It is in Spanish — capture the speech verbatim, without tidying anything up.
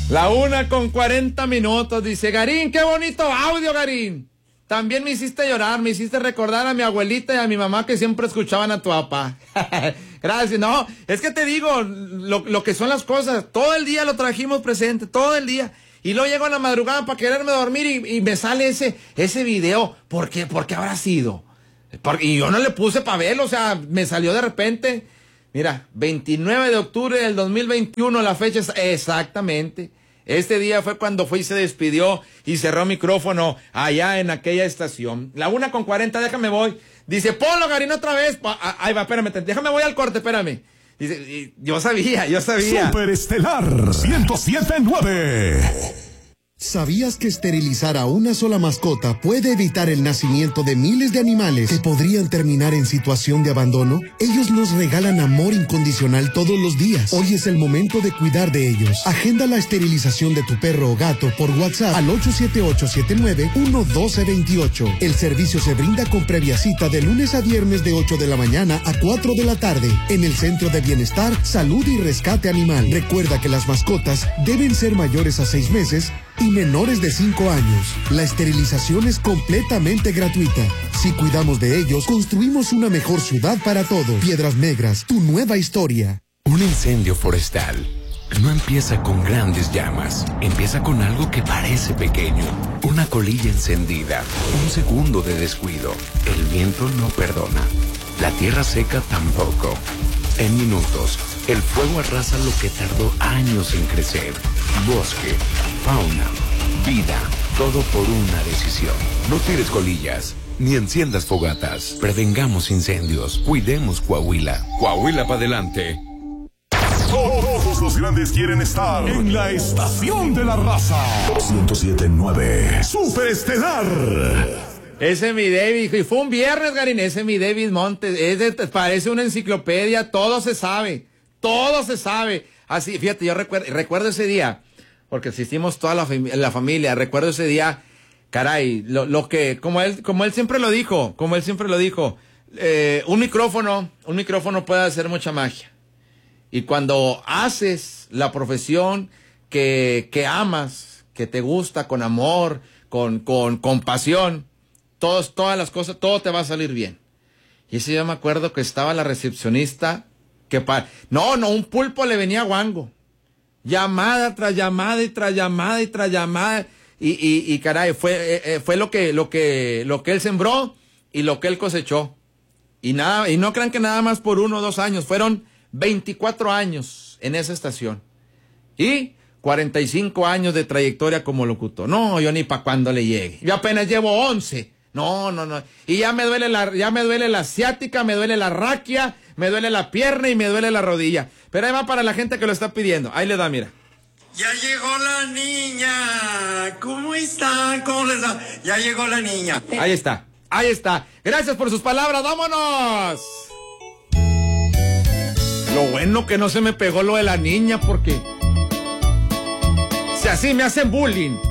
La una con cuarenta minutos, dice Garín, qué bonito audio, Garín. También me hiciste llorar, me hiciste recordar a mi abuelita y a mi mamá que siempre escuchaban a tu papá. Gracias, no, es que te digo, lo, lo que son las cosas, todo el día lo trajimos presente, todo el día. Y luego llego a la madrugada para quererme dormir y, y me sale ese, ese video. ¿Por qué? ¿Por qué habrá sido? Porque, y yo no le puse para verlo, o sea, me salió de repente. Mira, veintinueve de octubre del dos mil veintiuno, la fecha es exactamente. Este día fue cuando fue y se despidió y cerró micrófono allá en aquella estación. La una con cuarenta, déjame voy. Dice, Polo, Garín, otra vez. Ah, ahí va, espérame, déjame voy al corte, espérame. Dice, yo sabía, yo sabía. Superestelar ciento siete punto nueve. ¿Sabías que esterilizar a una sola mascota puede evitar el nacimiento de miles de animales que podrían terminar en situación de abandono? Ellos nos regalan amor incondicional todos los días. Hoy es el momento de cuidar de ellos. Agenda la esterilización de tu perro o gato por WhatsApp al ocho siete ocho siete nueve uno uno dos dos ocho. El servicio se brinda con previa cita de lunes a viernes de ocho de la mañana a cuatro de la tarde en el Centro de Bienestar, Salud y Rescate Animal. Recuerda que las mascotas deben ser mayores a seis meses y menores de cinco años. La esterilización es completamente gratuita. Si cuidamos de ellos, construimos una mejor ciudad para todos. Piedras Negras, tu nueva historia. Un incendio forestal no empieza con grandes llamas. Empieza con algo que parece pequeño. Una colilla encendida. Un segundo de descuido. El viento no perdona. La tierra seca tampoco. En minutos, el fuego arrasa lo que tardó años en crecer. Bosque, fauna, vida, todo por una decisión. No tires colillas, ni enciendas fogatas. Prevengamos incendios, cuidemos Coahuila. Coahuila para adelante. Todos los grandes quieren estar en la estación de la raza. ciento siete punto nueve. Superestelar. Ese es mi David, y fue un viernes, Garín, ese es mi David Montes, ese parece una enciclopedia, todo se sabe, todo se sabe. Así, fíjate, yo recuerdo, recuerdo ese día, porque asistimos toda la, la familia, recuerdo ese día, caray, lo, lo que, como él, como él siempre lo dijo, como él siempre lo dijo, eh, un micrófono, un micrófono puede hacer mucha magia. Y cuando haces la profesión que, que amas, que te gusta, con amor, con, con, con pasión, Todos, todas las cosas, todo te va a salir bien. Y ese yo me acuerdo que estaba la recepcionista, que para... No, no, un pulpo le venía guango. Llamada tras llamada y tras llamada y tras llamada. Y, y, y caray, fue, eh, fue lo que, lo que, lo que él sembró y lo que él cosechó. Y nada, y no crean que nada más por uno o dos años, fueron veinticuatro años en esa estación. Y cuarenta y cinco años de trayectoria como locutor. No, yo ni para cuándo le llegue. Yo apenas llevo once. No, no, no. Y ya me duele la, ya me duele la ciática, me duele la raquia, me duele la pierna y me duele la rodilla. Pero ahí va para la gente que lo está pidiendo. Ahí le da, mira. Ya llegó la niña. ¿Cómo están? ¿Cómo les va? Ya llegó la niña. Ahí está, ahí está. Gracias por sus palabras, vámonos. Lo bueno que no se me pegó lo de la niña, porque si así me hacen bullying,